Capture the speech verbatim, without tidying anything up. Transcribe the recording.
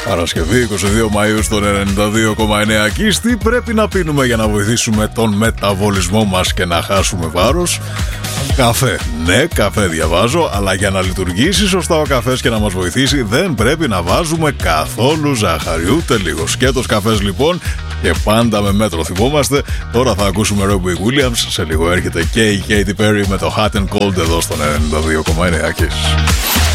Παρασκευή είκοσι δύο Μαΐου στον ενενήντα δύο κόμμα εννέα Kiss. Τι πρέπει να πίνουμε για να βοηθήσουμε τον μεταβολισμό μας και να χάσουμε βάρος? Καφέ. Ναι, καφέ διαβάζω, αλλά για να λειτουργήσει σωστά ο καφές και να μας βοηθήσει δεν πρέπει να βάζουμε καθόλου ζάχαρη, ούτε λίγο. Σκέτος καφές λοιπόν, και πάντα με μέτρο θυμόμαστε. Τώρα θα ακούσουμε Robbie Williams, σε λίγο έρχεται και η Katy Perry με το Hot and Cold εδώ στον ενενήντα δύο κόμμα εννέα Kiss.